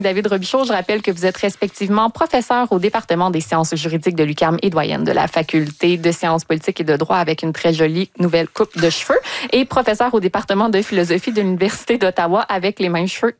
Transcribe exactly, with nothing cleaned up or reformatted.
David Robichaud, je rappelle que vous êtes respectivement professeur au département des sciences juridiques de l'U Q A M et doyenne de la faculté de sciences politiques et de droit avec une très jolie nouvelle coupe de cheveux et professeur au département de philosophie de l'Université d'Ottawa avec les mêmes cheveux